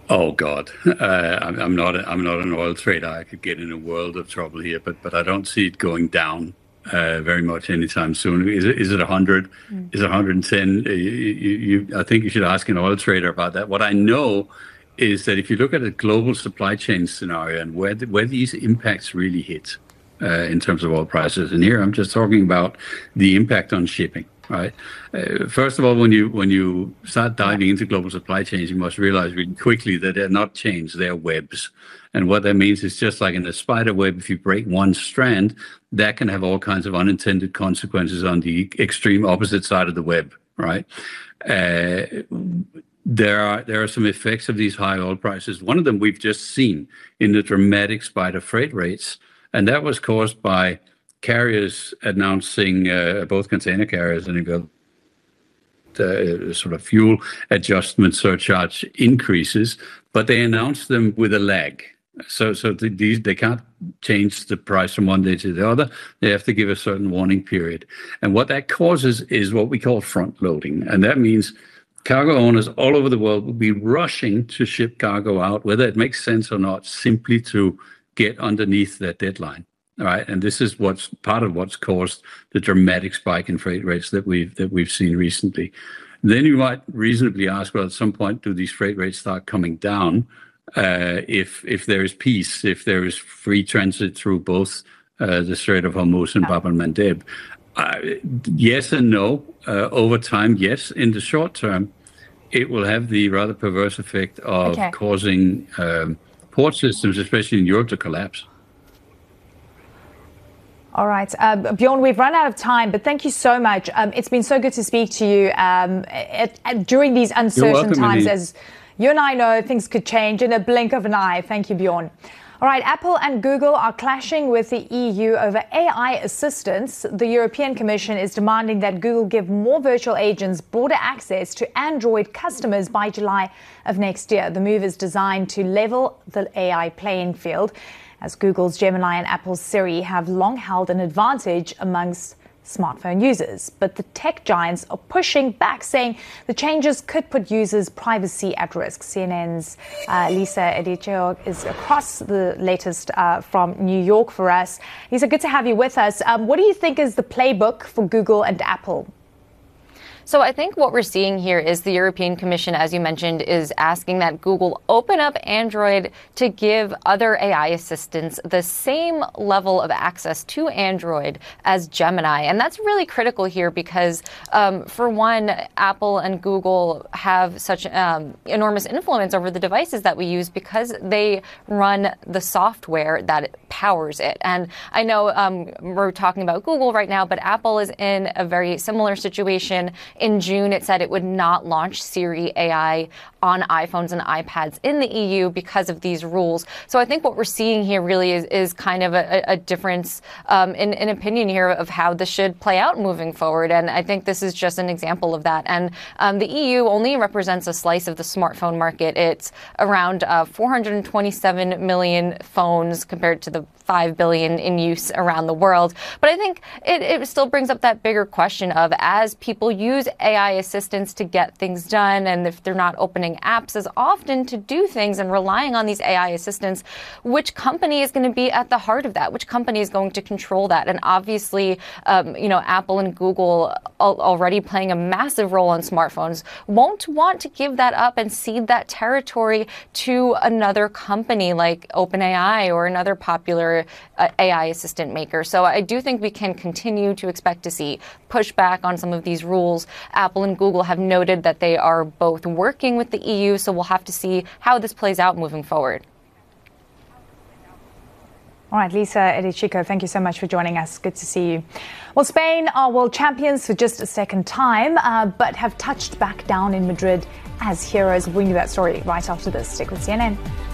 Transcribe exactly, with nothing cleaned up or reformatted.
Oh God, uh, I'm, I'm not. A, I'm not an oil trader. I could get in a world of trouble here, but but I don't see it going down uh, very much anytime soon. Is it? Is it a hundred? Mm. Is it one hundred ten? You, you, you, I think you should ask an oil trader about that. What I know is that if you look at a global supply chain scenario and where the, where these impacts really hit uh, in terms of oil prices, and here I'm just talking about the impact on shipping. Right. Uh, first of all, when you when you start diving into global supply chains, you must realize really quickly that they're not chains; they're webs. And what that means is just like in a spider web, if you break one strand, that can have all kinds of unintended consequences on the extreme opposite side of the web. Right. Uh, there are there are some effects of these high oil prices. One of them we've just seen in the dramatic spike of freight rates, and that was caused by carriers announcing, uh, both container carriers and uh, sort of fuel adjustment surcharge increases, but they announced them with a lag. So, so the, these they can't change the price from one day to the other. They have to give a certain warning period, and what that causes is what we call front loading, and that means cargo owners all over the world will be rushing to ship cargo out, whether it makes sense or not, simply to get underneath that deadline. All right, and this is what's part of what's caused the dramatic spike in freight rates that we've that we've seen recently. Then you might reasonably ask, well, at some point, do these freight rates start coming down uh, if if there is peace, if there is free transit through both uh, the Strait of Hormuz and Bab el-Mandeb? Uh, yes and no. Uh, over time, yes. In the short term, it will have the rather perverse effect of Okay. causing um, port systems, especially in Europe, to collapse. All right. Uh, Bjorn, we've run out of time, but thank you so much. Um, it's been so good to speak to you um, at, at, during these uncertain welcome, times. Elise. As you and I know, things could change in a blink of an eye. Thank you, Bjorn. All right. Apple and Google are clashing with the E U over A I assistance. The European Commission is demanding that Google give more virtual agents broader access to Android customers by July of next year. The move is designed to level the A I playing field, as Google's Gemini and Apple's Siri have long held an advantage amongst smartphone users. But the tech giants are pushing back, saying the changes could put users' privacy at risk. C N N's uh, Lisa Edichio is across the latest uh, from New York for us. Lisa, good to have you with us. Um, what do you think is the playbook for Google and Apple? So I think what we're seeing here is the European Commission, as you mentioned, is asking that Google open up Android to give other A I assistants the same level of access to Android as Gemini. And that's really critical here because, um, for one, Apple and Google have such um, enormous influence over the devices that we use because they run the software that powers it. And I know um, we're talking about Google right now, but Apple is in a very similar situation. In June, it said it would not launch Siri A I on iPhones and iPads in the E U because of these rules. So I think what we're seeing here really is, is kind of a, a difference um, in, in opinion here of how this should play out moving forward. And I think this is just an example of that. And um, the E U only represents a slice of the smartphone market. It's around uh, four hundred twenty-seven million phones compared to the five billion in use around the world. But I think it, it still brings up that bigger question of, as people use A I assistants to get things done, and if they're not opening apps as often to do things and relying on these A I assistants, which company is going to be at the heart of that? Which company is going to control that? And obviously, um, you know, Apple and Google, al- already playing a massive role on smartphones, won't want to give that up and cede that territory to another company like OpenAI or another popular uh, A I assistant maker. So I do think we can continue to expect to see pushback on some of these rules. Apple and Google have noted that they are both working with the E U, so we'll have to see how this plays out moving forward. All right, Lisa Edichico, thank you so much for joining us. Good to see you. Well, Spain are world champions for just a second time, uh, but have touched back down in Madrid as heroes. We'll bring you that story right after this. Stick with C N N.